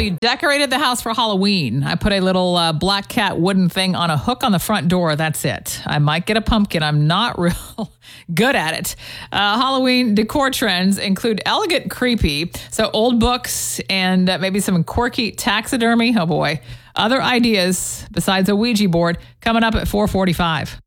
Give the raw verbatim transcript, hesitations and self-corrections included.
I decorated the house for Halloween. I put a little uh, black cat wooden thing on a hook on the front door. That's it. I might get a pumpkin. I'm not real good at it. Uh, Halloween decor trends include elegant creepy, so old books and uh, maybe some quirky taxidermy. Oh boy. Other ideas besides a Ouija board coming up at four forty-five.